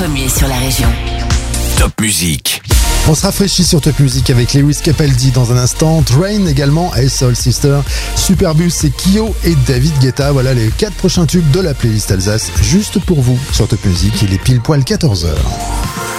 premier sur la région. Top Music. On se rafraîchit sur Top Music avec Lewis Capaldi dans un instant, Train également et Soul Sister, Superbus et Kyo et David Guetta. Voilà les 4 prochains tubes de la playlist Alsace juste pour vous sur Top Music. Il est pile poil 14h.